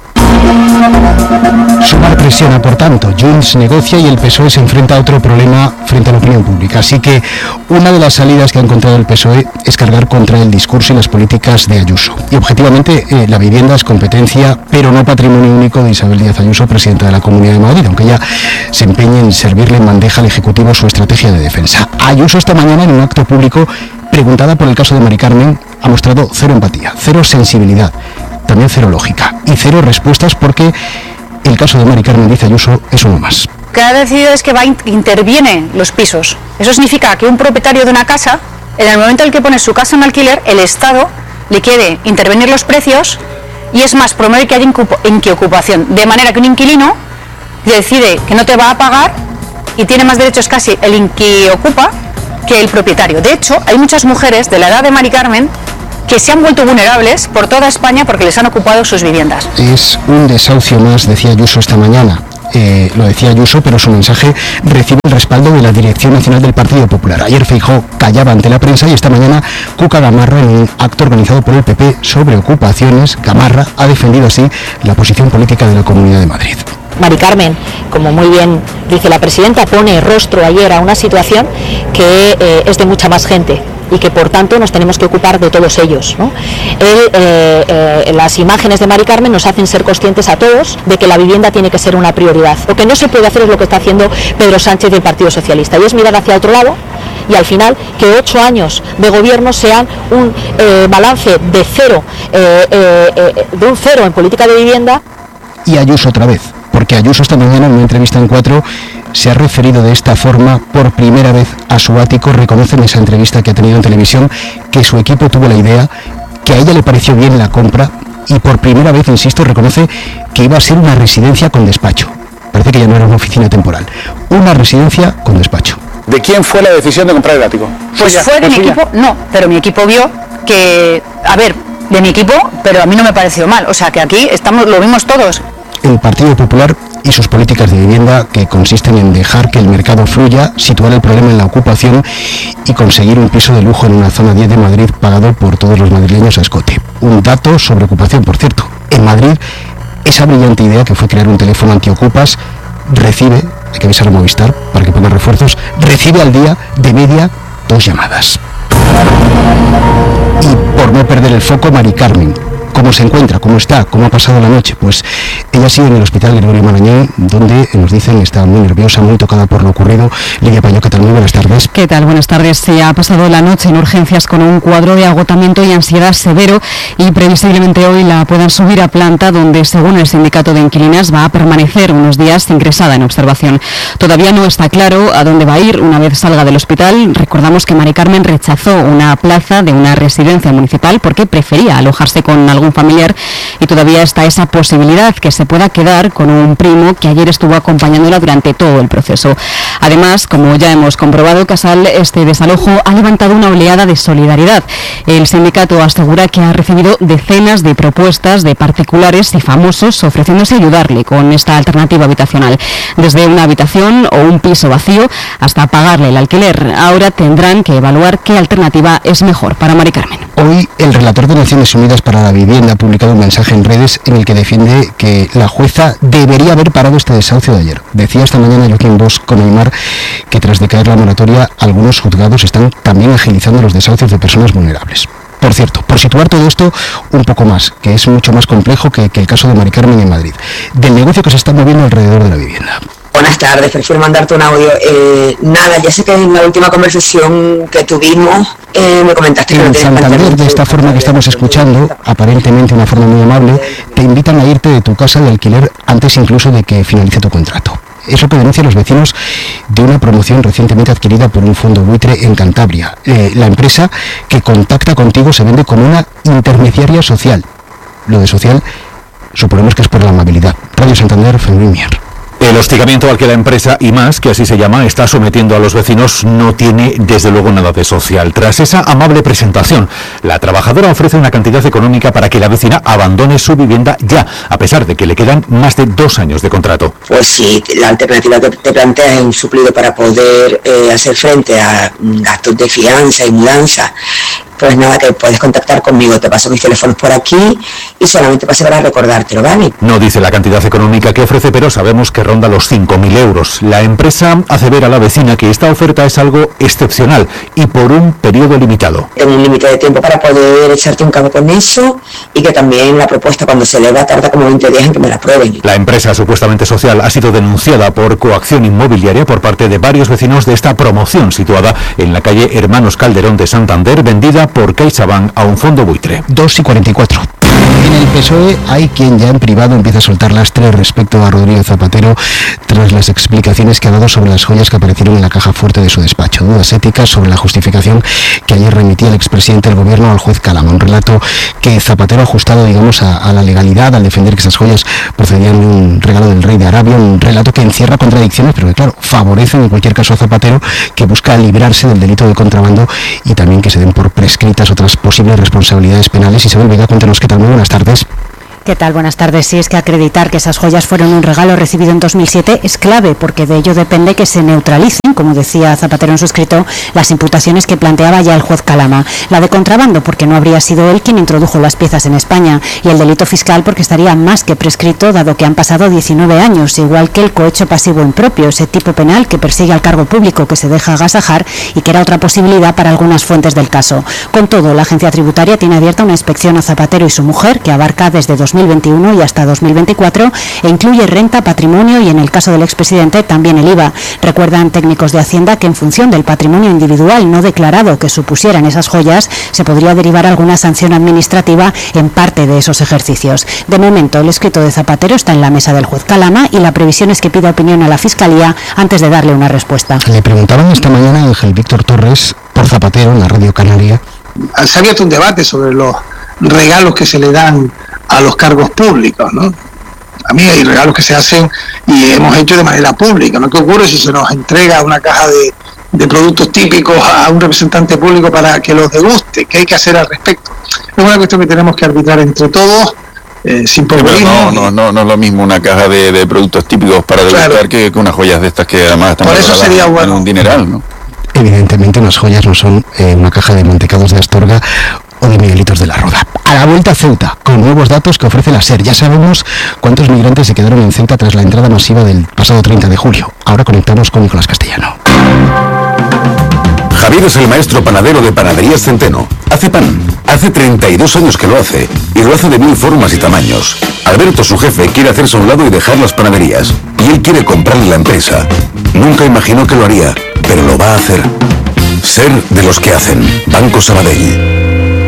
Sumar presiona, por tanto, Junts negocia y el P S O E se enfrenta a otro problema frente a la opinión pública. Así que una de las salidas que ha encontrado el P S O E es cargar contra el discurso y las políticas de Ayuso. Y objetivamente eh, la vivienda es competencia, pero no patrimonio único de Isabel Díaz Ayuso, presidenta de la Comunidad de Madrid, aunque ella se empeñe en servirle en bandeja al Ejecutivo su estrategia de defensa. Ayuso esta mañana en un acto público, preguntada por el caso de Mari Carmen, ha mostrado cero empatía, cero sensibilidad, también cero lógica y cero respuestas porque el caso de Mari Carmen, dice Ayuso, es uno más.
Lo que ha decidido es que va, interviene los pisos. Eso significa que un propietario de una casa, en el momento en el que pone su casa en alquiler, el Estado le quiere intervenir los precios y es más, promueve que haya inquiocupación, de manera que un inquilino decide que no te va a pagar y tiene más derechos casi el inquiocupa que el propietario. De hecho, hay muchas mujeres de la edad de Mari Carmen que se han vuelto vulnerables por toda España porque les han ocupado sus viviendas.
Es un desahucio más, decía Ayuso esta mañana. Eh, lo decía Ayuso, pero su mensaje recibe el respaldo de la Dirección Nacional del Partido Popular. Ayer Feijóo callaba ante la prensa y esta mañana Cuca Gamarra, en un acto organizado por el P P sobre ocupaciones, Gamarra ha defendido así la posición política de la Comunidad de Madrid.
Mari Carmen, como muy bien dice la presidenta, pone rostro ayer a una situación que eh, es de mucha más gente y que por tanto nos tenemos que ocupar de todos ellos, ¿no? Él, eh, eh, las imágenes de Mari Carmen nos hacen ser conscientes a todos de que la vivienda tiene que ser una prioridad. Lo que no se puede hacer es lo que está haciendo Pedro Sánchez y el Partido Socialista, y es mirar hacia otro lado y al final que ocho años de gobierno sean un eh, balance de cero, eh, eh, eh, de un cero en política de vivienda.
Y Ayuso otra vez, porque Ayuso esta mañana en una entrevista en Cuatro se ha referido de esta forma por primera vez a su ático. Reconoce en esa entrevista que ha tenido en televisión que su equipo tuvo la idea, que a ella le pareció bien la compra y por primera vez, insisto, reconoce que iba a ser una residencia con despacho. Parece que ya no era una oficina temporal, una residencia con despacho.
¿De quién fue la decisión de comprar el ático?
Pues
¿Suya?
fue de mi
suya?
equipo, no, pero mi equipo vio que, a ver, de mi equipo, pero a mí no me pareció mal, o sea que aquí estamos, lo vimos todos.
el Partido Popular y sus políticas de vivienda, que consisten en dejar que el mercado fluya, situar el problema en la ocupación y conseguir un piso de lujo en una zona diez de Madrid pagado por todos los madrileños a escote. Un dato sobre ocupación, por cierto. En Madrid, esa brillante idea que fue crear un teléfono antiocupas recibe, hay que avisar a Movistar para que ponga refuerzos, recibe al día de media dos llamadas. Y por no perder el foco, Mari Carmen. ¿Cómo se encuentra? ¿Cómo está? ¿Cómo ha pasado la noche? Pues ella ha sido en el Hospital Gregorio Marañón, donde nos dicen está muy nerviosa, muy tocada por lo ocurrido. Lidia Payo, ¿qué tal? Muy buenas tardes.
¿Qué tal? Buenas tardes. Se ha pasado la noche en urgencias con un cuadro de agotamiento y ansiedad severo y previsiblemente hoy la puedan subir a planta, donde según el sindicato de inquilinas va a permanecer unos días ingresada en observación. Todavía no está claro a dónde va a ir una vez salga del hospital. Recordamos que Mari Carmen rechazó una plaza de una residencia municipal porque prefería alojarse con algún familiar y todavía está esa posibilidad que se pueda quedar con un primo que ayer estuvo acompañándola durante todo el proceso. Además, como ya hemos comprobado, Casal, este desalojo ha levantado una oleada de solidaridad. El sindicato asegura que ha recibido decenas de propuestas de particulares y famosos ofreciéndose ayudarle con esta alternativa habitacional, desde una habitación o un piso vacío hasta pagarle el alquiler. Ahora tendrán que evaluar qué alternativa es mejor para Mari Carmen.
Hoy el relator de Naciones Unidas para la Vivienda ha publicado un mensaje en redes en el que defiende que la jueza debería haber parado este desahucio de ayer. Decía esta mañana Joaquín Bosch con Aymar que tras decaer la moratoria, algunos juzgados están también agilizando los desahucios de personas vulnerables. Por cierto, por situar todo esto un poco más, que es mucho más complejo que, que el caso de Mari Carmen en Madrid, del negocio que se está moviendo alrededor de la vivienda.
Buenas tardes, prefiero mandarte un audio. Eh, nada, ya sé que en la última conversación que tuvimos eh, me comentaste que
en
no tienes
Santander, de esta forma que estamos escuchando, aparentemente una forma muy amable, te invitan a irte de tu casa de alquiler antes incluso de que finalice tu contrato. Es lo que denuncian los vecinos de una promoción recientemente adquirida por un fondo buitre en Cantabria. Eh, la empresa que contacta contigo se vende como una intermediaria social. Lo de social suponemos que es por la amabilidad. Radio Santander, Fermín Mier.
El hostigamiento al que la empresa y más, que así se llama, está sometiendo a los vecinos no tiene desde luego nada de social. Tras esa amable presentación, la trabajadora ofrece una cantidad económica para que la vecina abandone su vivienda ya, a pesar de que le quedan más de dos años de contrato.
Pues sí, la alternativa que te planteas es un suplido para poder eh, hacer frente a gastos de fianza y mudanza. Pues nada, que puedes contactar conmigo, te paso mis teléfonos por aquí y solamente pasé para recordártelo, ¿vale?
No dice la cantidad económica que ofrece, pero sabemos que ronda los cinco mil euros. La empresa hace ver a la vecina que esta oferta es algo excepcional y por un periodo limitado.
Tengo un límite de tiempo para poder echarte un cabo con eso y que también la propuesta cuando se eleva tarda como veinte días en que me la aprueben.
La empresa supuestamente social ha sido denunciada por coacción inmobiliaria por parte de varios vecinos de esta promoción situada en la calle Hermanos Calderón de Santander, vendida por CaixaBank a un fondo buitre.
dos y cuarenta y cuatro. En el P S O E hay quien ya en privado empieza a soltar lastre respecto a Rodríguez Zapatero tras las explicaciones que ha dado sobre las joyas que aparecieron en la caja fuerte de su despacho. Dudas éticas sobre la justificación que ayer remitía el expresidente del gobierno al juez Calama. Un relato que Zapatero ha ajustado, digamos, a, a la legalidad al defender que esas joyas procedían de un regalo del rey de Arabia. Un relato que encierra contradicciones, pero que, claro, favorecen en cualquier caso a Zapatero, que busca librarse del delito de contrabando y también que se den por prescritas otras posibles responsabilidades penales. Isabel Vega, cuéntanos qué tal. Muy buenas tardes.
¿Qué tal? Buenas tardes. Sí, es que acreditar que esas joyas fueron un regalo recibido en dos mil siete es clave, porque de ello depende que se neutralicen, como decía Zapatero en su escrito, las imputaciones que planteaba ya el juez Calama. La de contrabando, porque no habría sido él quien introdujo las piezas en España, y el delito fiscal, porque estaría más que prescrito, dado que han pasado diecinueve años, igual que el cohecho pasivo impropio, ese tipo penal que persigue al cargo público que se deja agasajar y que era otra posibilidad para algunas fuentes del caso. Con todo, la agencia tributaria tiene abierta una inspección a Zapatero y su mujer, que abarca desde dos mil veintiuno y hasta dos mil veinticuatro e incluye renta, patrimonio y, en el caso del expresidente, también el I V A. Recuerdan técnicos de Hacienda que en función del patrimonio individual no declarado que supusieran esas joyas, se podría derivar alguna sanción administrativa en parte de esos ejercicios. De momento, el escrito de Zapatero está en la mesa del juez Calama y la previsión es que pida opinión a la Fiscalía antes de darle una respuesta.
Le preguntaban esta mañana a Ángel Víctor Torres por Zapatero en la Radio Canaria.
Se ha abierto un debate sobre los regalos que se le dan a los cargos públicos, ¿no? A mí hay regalos que se hacen y hemos hecho de manera pública, ¿no? ¿Qué ocurre si se nos entrega una caja de, de productos típicos a un representante público para que los deguste? ¿Qué hay que hacer al respecto? Es una cuestión que tenemos que arbitrar entre todos eh, sin
Sí, pero
polvorismo.
no, no, no, no es lo mismo una caja de, de productos típicos para degustar
Claro.
que, que unas joyas de estas que además están
Por eso
valoradas
sería
en
bueno.
un dineral, ¿no?
Evidentemente unas joyas no son eh, una caja de mantecados de Astorga o de Miguelitos de la Roda. A la vuelta a Ceuta, con nuevos datos que ofrece la SER. Ya sabemos cuántos migrantes se quedaron en Ceuta tras la entrada masiva del pasado treinta de julio. Ahora conectamos con Nicolás Castellano.
Javier es el maestro panadero de Panaderías Centeno. Hace pan. Hace treinta y dos años que lo hace. Y lo hace de mil formas y tamaños. Alberto, su jefe, quiere hacerse a un lado y dejar las panaderías. Y él quiere comprarle la empresa. Nunca imaginó que lo haría, pero lo va a hacer. Ser de los que hacen. Banco Sabadell.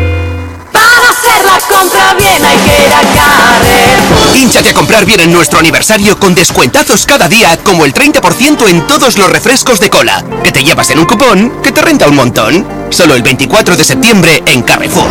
Para hacer la compra bien hay que ir a Carrefour.
Hínchate a comprar bien en nuestro aniversario con descuentazos cada día, como el treinta por ciento en todos los refrescos de cola, que te llevas en un cupón que te renta un montón. Solo el veinticuatro de septiembre en Carrefour.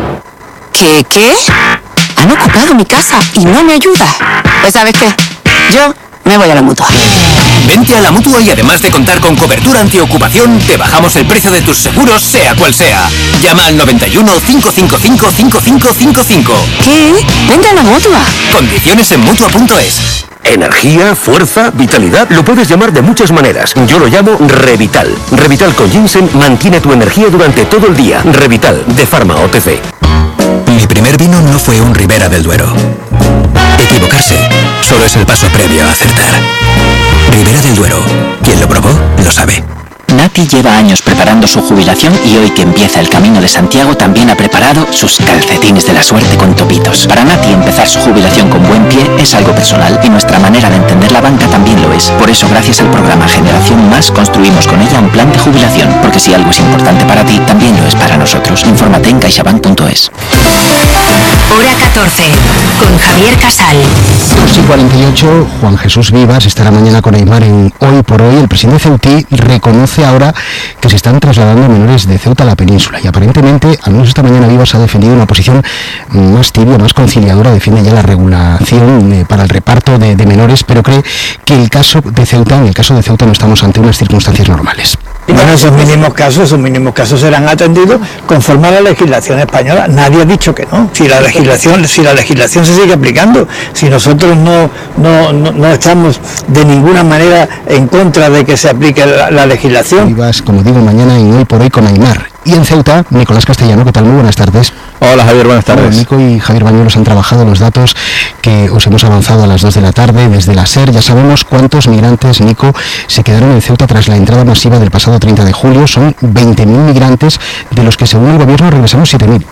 ¿Qué, qué? Han ocupado mi casa y no me ayuda. Pues ¿sabes qué? Yo me voy a la Mutua.
Vente a la Mutua y además de contar con cobertura antiocupación, te bajamos el precio de tus seguros, sea cual sea. Llama al noventa y uno, cinco cinco cinco, cinco cinco cinco cinco.
¿Qué? Vente a la Mutua.
Condiciones en Mutua punto es.
Energía, fuerza, vitalidad, lo puedes llamar de muchas maneras. Yo lo llamo Revital. Revital con ginseng mantiene tu energía durante todo el día. Revital, de Pharma O T C.
Mi primer vino no fue un Ribera del Duero. Equivocarse solo es el paso previo a acertar. Ribera del Duero. Quien lo probó, lo sabe.
Nati lleva años preparando su jubilación y hoy que empieza el Camino de Santiago también ha preparado sus calcetines de la suerte con topitos. Para Nati empezar su jubilación con buen pie es algo personal y nuestra manera de entender la banca también lo es. Por eso gracias al programa Generación Más construimos con ella un plan de jubilación, porque si algo es importante para ti, también lo es para nosotros. Infórmate en caixabank punto es.
Hora catorce, con Javier Casal.
dos y cuarenta y ocho, Juan Jesús Vivas estará mañana con Aimar en Hoy por Hoy. El presidente ceutí reconoce ahora que se están trasladando menores de Ceuta a la península y aparentemente, al menos esta mañana, Vivas ha defendido una posición más tibia, más conciliadora, defiende ya la regulación eh, para el reparto de, de menores, pero cree que el caso de Ceuta, en el caso de Ceuta no estamos ante unas circunstancias normales.
Bueno, esos mínimos casos, esos mínimos casos serán atendidos conforme a la legislación española. Nadie ha dicho que no. Si la legislación, si la legislación se sigue aplicando, si nosotros no, no, no, no estamos de ninguna manera en contra de que se aplique la, la legislación.
Vivas, como digo, mañana en Hoy por Hoy con Aimar. Y en Ceuta, Nicolás Castellano, ¿qué tal? Muy buenas tardes.
Hola Javier, buenas tardes.
Bueno, Nico y Javier Bañuelos han trabajado los datos que os hemos avanzado a las dos de la tarde desde la SER. Ya sabemos cuántos migrantes, Nico, se quedaron en Ceuta tras la entrada masiva del pasado treinta de julio. Son veinte mil migrantes, de los que según el gobierno regresaron siete mil.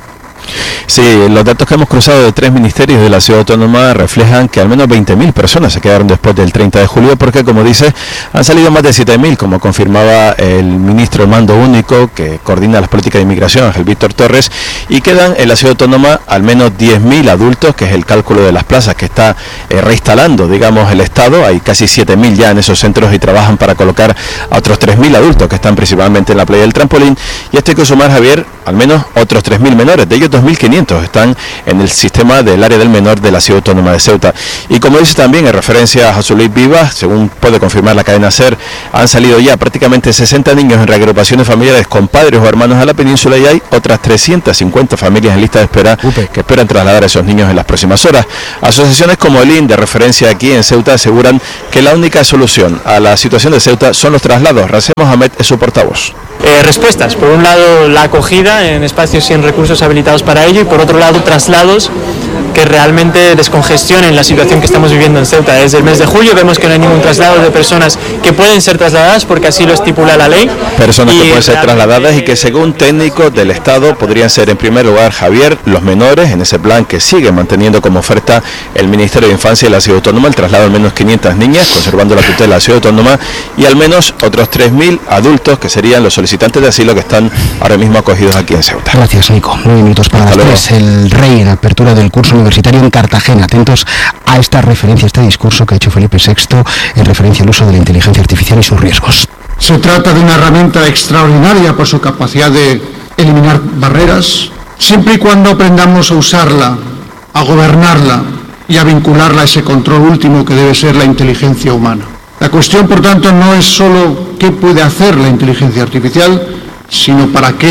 Sí, los datos que hemos cruzado de tres ministerios de la ciudad autónoma reflejan que al menos veinte mil personas se quedaron después del treinta de julio, porque como dice, han salido más de siete mil, como confirmaba el ministro del Mando Único que coordina las políticas de inmigración, Ángel Víctor Torres, y quedan en la ciudad autónoma al menos diez mil adultos, que es el cálculo de las plazas que está eh, reinstalando, digamos, el Estado. Hay casi siete mil ya en esos centros y trabajan para colocar a otros tres mil adultos que están principalmente en la playa del Trampolín, y esto hay que sumar, Javier, al menos otros tres mil menores, de ellos dos mil quinientos están en el sistema del área del menor de la ciudad autónoma de Ceuta. Y como dice también en referencia a José Luis Vivas, según puede confirmar la cadena SER, han salido ya prácticamente sesenta niños en reagrupaciones familiares con padres o hermanos a la península, y hay otras trescientas cincuenta familias en lista de espera que esperan trasladar a esos niños en las próximas horas. Asociaciones como el I N, de referencia aquí en Ceuta, aseguran que la única solución a la situación de Ceuta son los traslados. Racem Mohamed es su portavoz.
Eh, respuestas, por un lado la acogida en espacios sin recursos habilitados para ello, y por otro lado traslados que realmente descongestionen la situación que estamos viviendo en Ceuta. Desde el mes de julio vemos que no hay ningún traslado de personas que pueden ser trasladadas porque así lo estipula la ley.
Personas
y
que pueden ser trasladadas y que según técnicos del Estado podrían ser en primer lugar, Javier, los menores, en ese plan que sigue manteniendo como oferta el Ministerio de Infancia y la Ciudad Autónoma, el traslado al menos quinientas niñas, conservando la tutela de la Ciudad Autónoma, y al menos otros tres mil adultos que serían los solicitantes de asilo que están ahora mismo acogidos aquí en Ceuta.
Gracias, Nico. Nueve minutos para
Hasta
las
luego.
tres. El rey en apertura del curso universitario en Cartagena. Atentos a esta referencia, a este discurso que ha hecho Felipe sexto en referencia al uso de la inteligencia artificial y sus riesgos.
Se trata de una herramienta extraordinaria por su capacidad de eliminar barreras, siempre y cuando aprendamos a usarla, a gobernarla y a vincularla a ese control último que debe ser la inteligencia humana. La cuestión, por tanto, no es solo qué puede hacer la inteligencia artificial, sino para qué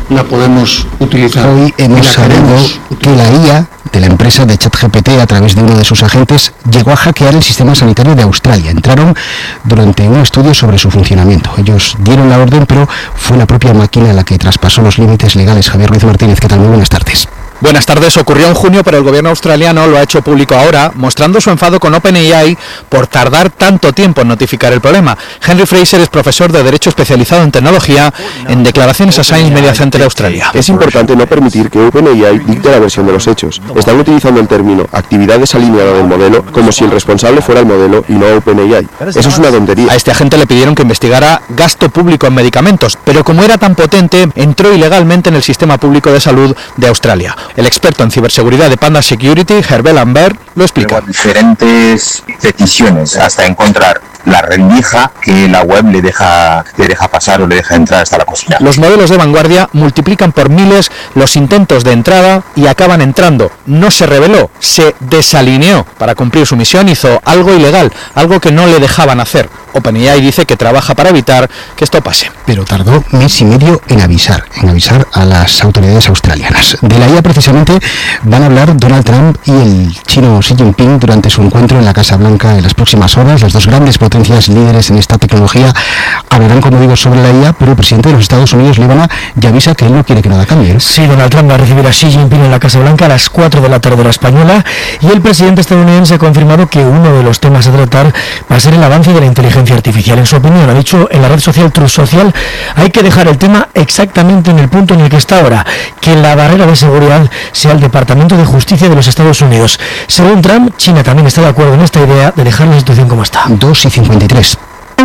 la podemos utilizar.
Hoy hemos sabido que la I A de la empresa de ChatGPT, a través de uno de sus agentes, llegó a hackear el sistema sanitario de Australia. Entraron durante un estudio sobre su funcionamiento. Ellos dieron la orden, pero fue la propia máquina la que traspasó los límites legales. Javier Ruiz Martínez, ¿qué tal? Muy buenas tardes.
Buenas tardes. Ocurrió en junio, pero el gobierno australiano lo ha hecho público ahora, mostrando su enfado con OpenAI por tardar tanto tiempo en notificar el problema. Henry Fraser es profesor de Derecho especializado en tecnología, en declaraciones a Science Media Center de Australia.
Es importante no permitir que OpenAI dicte la versión de los hechos. Están utilizando el término actividad desalineada del modelo como si el responsable fuera el modelo y no OpenAI. Eso es una tontería.
A este agente le pidieron que investigara gasto público en medicamentos, pero como era tan potente, entró ilegalmente en el sistema público de salud de Australia. El experto en ciberseguridad de Panda Security, Herbert Lambert, lo explica.
Diferentes peticiones hasta encontrar la rendija que la web le deja, le deja pasar o le deja entrar hasta la cocina.
Los modelos de vanguardia multiplican por miles los intentos de entrada y acaban entrando. No se reveló, se desalineó. Para cumplir su misión hizo algo ilegal, algo que no le dejaban hacer. OpenAI dice que trabaja para evitar que esto pase.
Pero tardó mes y medio en avisar, en avisar a las autoridades australianas. De la I A precisamente van a hablar Donald Trump y el chino Xi Jinping durante su encuentro en la Casa Blanca en las próximas horas. Las dos grandes potencias líderes en esta tecnología hablarán, como digo, sobre la I A, pero el presidente de los Estados Unidos, Líbana, ya avisa que él no quiere que nada cambie.
Sí, Donald Trump va a recibir a Xi Jinping en la Casa Blanca a las cuatro de la tarde hora española, y el presidente estadounidense ha confirmado que uno de los temas a tratar va a ser el avance de la inteligencia artificial. En su opinión, ha dicho en la red social Truth Social, hay que dejar el tema exactamente en el punto en el que está ahora, que la barrera de seguridad sea el Departamento de Justicia de los Estados Unidos. Según Trump, China también está de acuerdo en esta idea de dejar la situación como está.
dos y cincuenta y tres.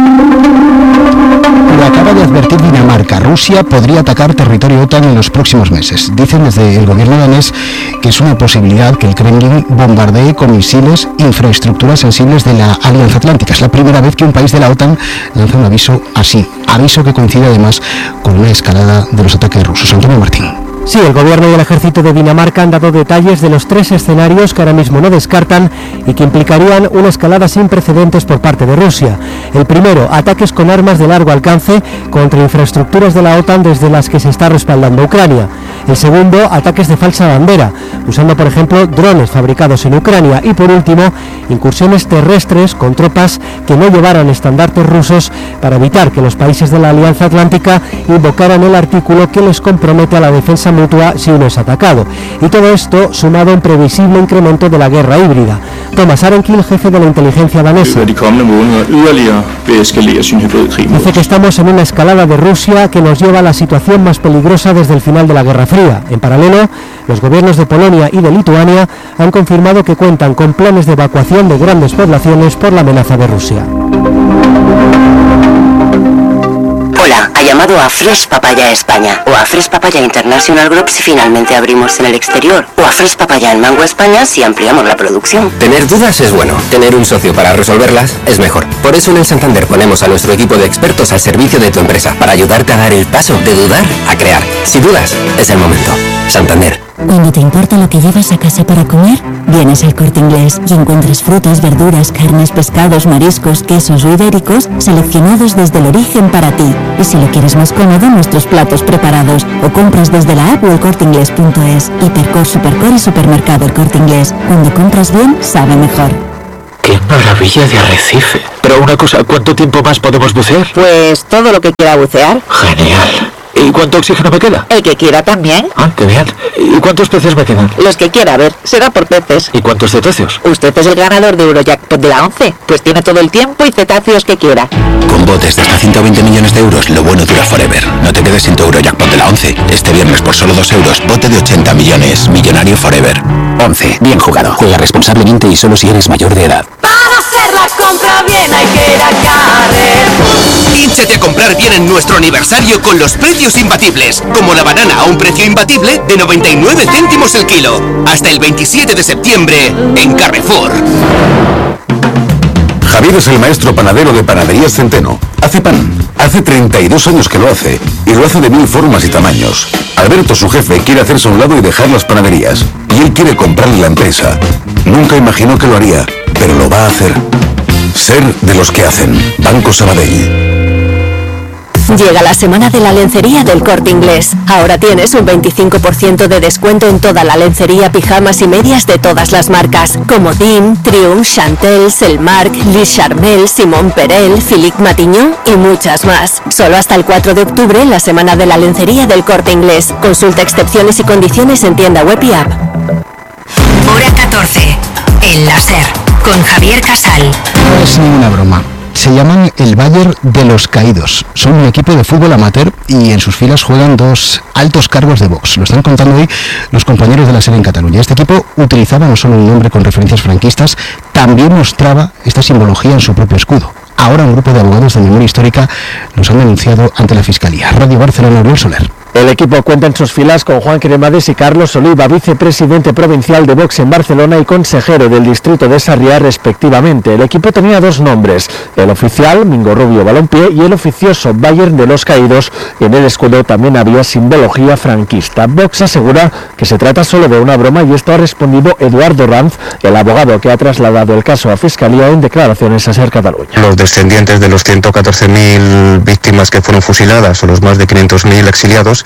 Lo acaba de advertir Dinamarca. Rusia podría atacar territorio OTAN en los próximos meses. Dicen desde el gobierno danés que es una posibilidad que el Kremlin bombardee con misiles infraestructuras sensibles de la Alianza Atlántica. Es la primera vez que un país de la OTAN lanza un aviso así. Aviso que coincide además con una escalada de los ataques rusos. Antonio Martín.
Sí, el gobierno y el ejército de Dinamarca han dado detalles de los tres escenarios que ahora mismo no descartan y que implicarían una escalada sin precedentes por parte de Rusia. El primero, ataques con armas de largo alcance contra infraestructuras de la OTAN desde las que se está respaldando Ucrania. El segundo, ataques de falsa bandera, usando por ejemplo drones fabricados en Ucrania. Y por último, incursiones terrestres con tropas que no llevaran estandartes rusos para evitar que los países de la Alianza Atlántica invocaran el artículo que les compromete a la defensa mutua si uno es atacado. Y todo esto sumado a un previsible incremento de la guerra híbrida. Thomas Arenkiel, jefe de la inteligencia danesa, dice que estamos en una escalada de Rusia que nos lleva a la situación más peligrosa desde el final de la Guerra Fría. En paralelo, los gobiernos de Polonia y de Lituania han confirmado que cuentan con planes de evacuación de grandes poblaciones por la amenaza de Rusia.
Hola, ha llamado a Fresh Papaya España o a Fresh Papaya International Group si finalmente abrimos en el exterior, o a Fresh Papaya en Mango España si ampliamos la producción.
Tener dudas es bueno, tener un socio para resolverlas es mejor. Por eso en el Santander ponemos a nuestro equipo de expertos al servicio de tu empresa para ayudarte a dar el paso de dudar a crear. Si dudas, es el momento. Santander.
Cuando te importa lo que llevas a casa para comer, vienes al Corte Inglés y encuentras frutas, verduras, carnes, pescados, mariscos, quesos o ibéricos seleccionados desde el origen para ti. Y si lo quieres más cómodo, nuestros platos preparados, o compras desde la app o el corte inglés punto es. Hipercor, Supercor y Supermercado El Corte Inglés. Cuando compras bien, sabe mejor.
¡Qué maravilla de arrecife! Pero una cosa, ¿cuánto tiempo más podemos bucear?
Pues todo lo que quiera bucear.
Genial. ¿Y cuánto oxígeno me queda?
El que quiera también.
Ah, qué bien. ¿Y cuántos peces me quedan?
Los que quiera, a ver, será por peces.
¿Y cuántos cetáceos?
Usted es el ganador de Eurojackpot de la once, pues tiene todo el tiempo y cetáceos que quiera.
Con botes de hasta ciento veinte millones de euros, lo bueno dura forever. No te quedes sin tu Eurojackpot de la once. Este viernes por solo dos euros, bote de ochenta millones. Millonario forever. once. Bien jugado. Juega responsablemente y solo si eres mayor de edad.
Para hacer la compra bien hay que ir a Carrefour.
Hínchate a comprar bien en nuestro aniversario con los precios imbatibles, como la banana a un precio imbatible de noventa y nueve céntimos el kilo. Hasta el veintisiete de septiembre en Carrefour.
Javier es el maestro panadero de Panaderías Centeno. Hace pan. Hace treinta y dos años que lo hace, y lo hace de mil formas y tamaños. Alberto, su jefe, quiere hacerse a un lado y dejar las panaderías. Y él quiere comprarle la empresa. Nunca imaginó que lo haría, pero lo va a hacer. Ser de los que hacen. Banco Sabadell.
Llega la semana de la lencería del Corte Inglés. Ahora tienes un veinticinco por ciento de descuento en toda la lencería, pijamas y medias de todas las marcas, como Dean, Triumph, Chantel, Selmark, Lis Charmel, Simon Perel, Philippe Matignon y muchas más. Solo hasta el cuatro de octubre, la semana de la lencería del Corte Inglés. Consulta excepciones y condiciones en tienda web y app.
Hora catorce. El láser. Con Javier Casal.
No es ninguna broma. Se llaman el Bayern de los Caídos. Son un equipo de fútbol amateur y en sus filas juegan dos altos cargos de Vox. Lo están contando hoy los compañeros de la SER en Cataluña. Este equipo utilizaba no solo un nombre con referencias franquistas, también mostraba esta simbología en su propio escudo. Ahora un grupo de abogados de memoria histórica los han denunciado ante la Fiscalía. Radio Barcelona, Oriol Soler.
El equipo cuenta en sus filas con Juan Cremades y Carlos Oliva, vicepresidente provincial de Vox en Barcelona y consejero del distrito de Sarriá, respectivamente. El equipo tenía dos nombres, el oficial, Mingo Rubio Balompié, y el oficioso Bayern de los Caídos. En el escudo también había simbología franquista. Vox asegura que se trata solo de una broma y esto ha respondido Eduardo Ranz, el abogado que ha trasladado el caso a Fiscalía, en declaraciones a SER Cataluña.
Los descendientes de los ciento catorce mil víctimas que fueron fusiladas o los más de quinientos mil exiliados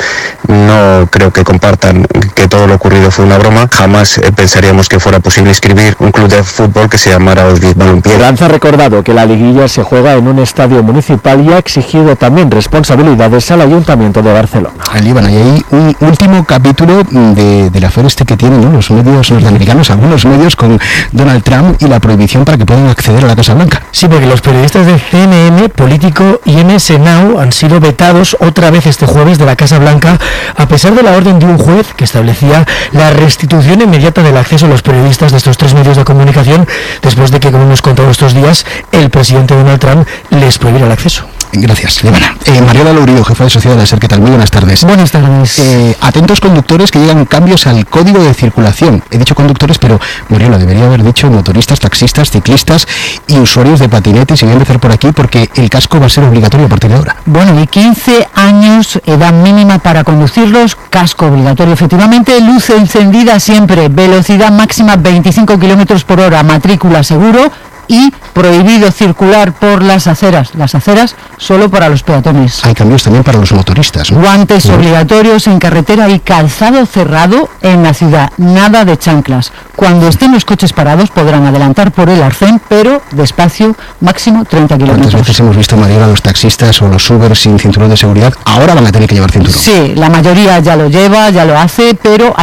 no creo que compartan que todo lo ocurrido fue una broma. Jamás eh, pensaríamos que fuera posible inscribir un club de fútbol que se llamara Auschwitz Balompié.
Ranz ha recordado que la liguilla se juega en un estadio municipal y ha exigido también responsabilidades al Ayuntamiento de Barcelona.
Líbano, y hay un último capítulo de, del affair este que tienen, ¿no?, los medios norteamericanos, algunos medios, con Donald Trump y la prohibición para que puedan acceder a la Casa Blanca.
Sí, porque los periodistas de C N N, Político y M S Now han sido vetados otra vez este jueves de la Casa Blanca, a pesar de la orden de un juez que establecía la restitución inmediata del acceso a los periodistas de estos tres medios de comunicación, después de que, como hemos contado estos días, el presidente Donald Trump les prohibiera el acceso.
Gracias, Líbana. Eh, Mariola Lourio, jefa de sociedad de la SER, ¿qué tal? Muy buenas tardes.
Buenas tardes.
Eh, atentos conductores, que llegan cambios al código de circulación. He dicho conductores, pero Mariola debería haber dicho motoristas, taxistas, ciclistas y usuarios de patinetes. Y voy a empezar por aquí porque el casco va a ser obligatorio a partir de ahora.
Bueno, y quince años, edad mínima para conducirlos, casco obligatorio efectivamente, luz encendida siempre, velocidad máxima veinticinco kilómetros por hora, matrícula seguro y prohibido circular por las aceras. Las aceras solo para los peatones.
Hay cambios también para los motoristas, ¿no?
Guantes ¿no? obligatorios en carretera y calzado cerrado en la ciudad. Nada de chanclas. Cuando estén los coches parados podrán adelantar por el arcén, pero despacio, máximo treinta kilómetros.
¿Cuántas veces hemos visto, María, a los taxistas o los Uber sin cinturón de seguridad? Ahora van a tener que llevar cinturón.
Sí, la mayoría ya lo lleva, ya lo hace, pero